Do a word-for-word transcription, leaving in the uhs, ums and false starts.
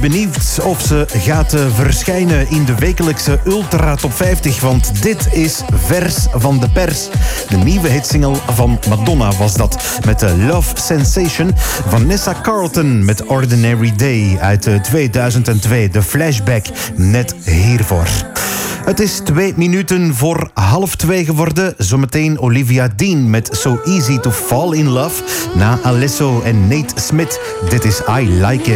Benieuwd of ze gaat uh, verschijnen in de wekelijkse Ultra Top vijftig, want dit is vers van de pers. De nieuwe hitsingle van Madonna was dat, met de Love Sensation. Vanessa Carlton met Ordinary Day uit uh, tweeduizend twee. De flashback net hiervoor. Het is twee minuten voor half twee geworden. Zometeen Olivia Dean met So Easy to Fall in Love. Na Alesso en Nate Smith. Dit is I Like It.